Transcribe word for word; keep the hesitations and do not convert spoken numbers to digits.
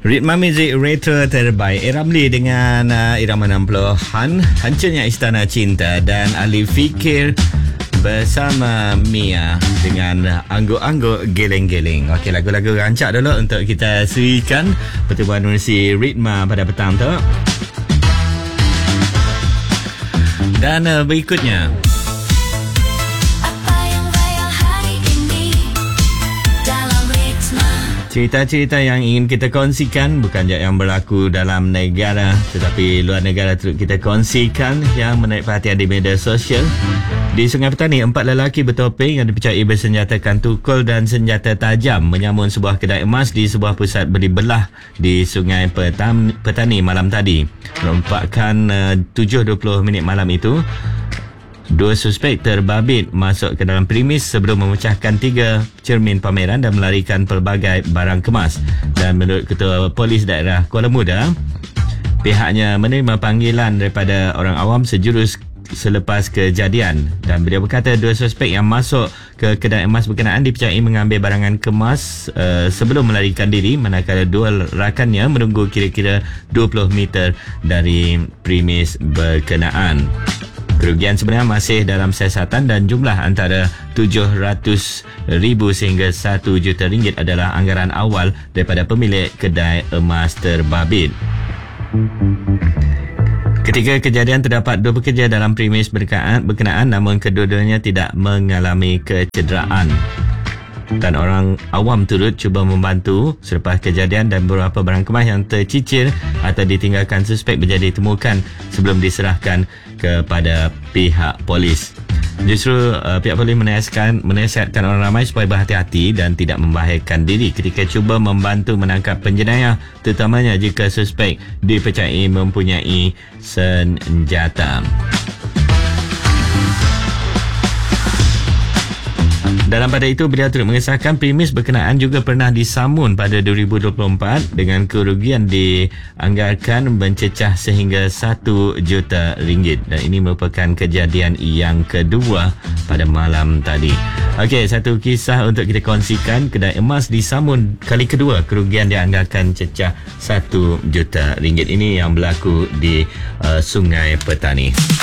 Ritma muzik retro terbaik Ramli dengan uh, irama enam puluhan, Hancurnya Istana Cinta, dan Ali Fikir bersama Mia dengan Angguk-Angguk Geleng-Geleng. Okey, lagu-lagu rancak dulu untuk kita suikan pertemuan menerusi Ritma pada petang tu. Dan uh, berikutnya cerita-cerita yang ingin kita kongsikan, bukan sahaja yang berlaku dalam negara tetapi luar negara turut kita kongsikan yang menarik perhatian di media sosial. Di Sungai Petani, empat lelaki bertopeng yang dipercayai bersenjatakan tukul dan senjata tajam menyamun sebuah kedai emas di sebuah pusat beli belah di Sungai Petani malam tadi. Merupakan uh, tujuh dua puluh minit malam itu, dua suspek terbabit masuk ke dalam premis sebelum memecahkan tiga cermin pameran dan melarikan pelbagai barang kemas. Dan menurut Ketua Polis Daerah Kuala Muda, pihaknya menerima panggilan daripada orang awam sejurus selepas kejadian, dan beliau berkata dua suspek yang masuk ke kedai emas berkenaan dipercayai mengambil barangan kemas uh, sebelum melarikan diri, manakala dua rakannya menunggu kira-kira dua puluh meter dari premis berkenaan. Kerugian sebenarnya masih dalam siasatan dan jumlah antara tujuh ratus ribu sehingga satu juta ringgit adalah anggaran awal daripada pemilik kedai emas terbabit. Ketika kejadian terdapat dua pekerja dalam premis berkenaan, berkenaan namun kedua-duanya tidak mengalami kecederaan. Dan orang awam turut cuba membantu selepas kejadian, dan beberapa barang kemas yang tercicir atau ditinggalkan suspek menjadi ditemukan sebelum diserahkan kepada pihak polis. Justru uh, pihak polis menasihatkan, menasihatkan orang ramai supaya berhati-hati dan tidak membahayakan diri ketika cuba membantu menangkap penjenayah, terutamanya jika suspek dipercayai mempunyai senjata. Dalam pada itu, beliau turut mengesahkan premis berkenaan juga pernah disamun pada dua ribu dua puluh empat dengan kerugian dianggarkan mencecah sehingga satu juta ringgit, dan ini merupakan kejadian yang kedua pada malam tadi. Okey, satu kisah untuk kita kongsikan. Kedai emas disamun kali kedua, kerugian dianggarkan cecah satu juta ringgit. Ini yang berlaku di uh, Sungai Petani.